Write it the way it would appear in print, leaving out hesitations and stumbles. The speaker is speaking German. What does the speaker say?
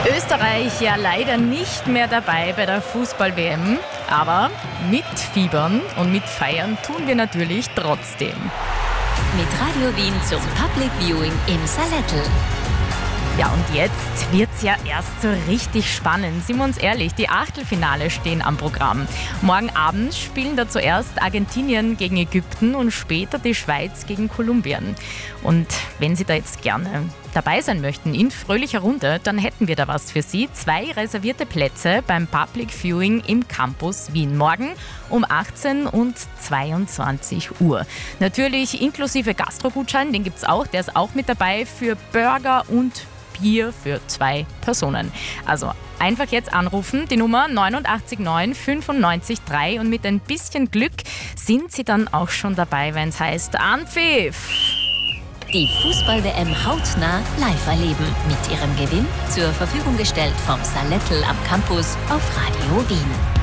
Österreich ja leider nicht mehr dabei bei der Fußball-WM, aber mitfiebern und mitfeiern tun wir natürlich trotzdem. Mit Radio Wien zum Public Viewing im Salettl. Ja, und jetzt wird's ja erst so richtig spannend. Sind wir uns ehrlich, die Achtelfinale stehen am Programm. Morgen Abend spielen da zuerst Argentinien gegen Ägypten und später die Schweiz gegen Kolumbien. Und wenn Sie da jetzt gerne dabei sein möchten in fröhlicher Runde, dann hätten wir da was für Sie. 2 reservierte Plätze beim Public Viewing im Campus Wien. Morgen um 18 und 22 Uhr. Natürlich inklusive Gastrogutschein, den gibt's auch. Der ist auch mit dabei für Burger und Bier für 2 Personen. Also einfach jetzt anrufen, die Nummer 89 9 95 3 und mit ein bisschen Glück sind Sie dann auch schon dabei, wenn es heißt Anpfiff. Die Fußball-WM hautnah live erleben. Mit ihrem Gewinn zur Verfügung gestellt vom Salettl am Campus auf Radio Wien.